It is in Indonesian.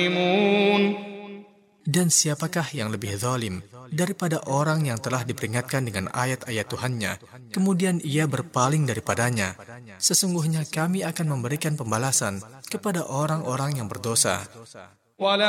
Dan siapakah yang lebih zalim daripada orang yang telah diperingatkan dengan ayat-ayat Tuhannya, kemudian ia berpaling daripadanya? Sesungguhnya kami akan memberikan pembalasan kepada orang-orang yang berdosa.